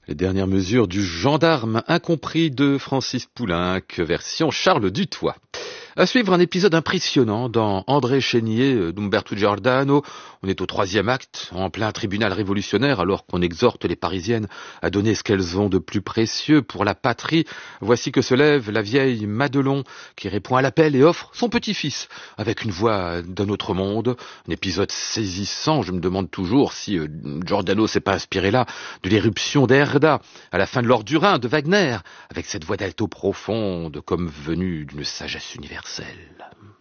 Les dernières mesures du gendarme incompris de Francis Poulenc, version Charles Dutoit. À suivre un épisode impressionnant dans André Chénier d'Umberto Giordano. On est au 3e acte, en plein tribunal révolutionnaire, alors qu'on exhorte les Parisiennes à donner ce qu'elles ont de plus précieux pour la patrie. Voici que se lève la vieille Madelon, qui répond à l'appel et offre son petit-fils, avec une voix d'un autre monde. Un épisode saisissant, je me demande toujours si Giordano s'est pas inspiré là de l'éruption d'Herda, à la fin de l'Or du Rhin de Wagner, avec cette voix d'alto profonde, comme venue d'une sagesse universelle.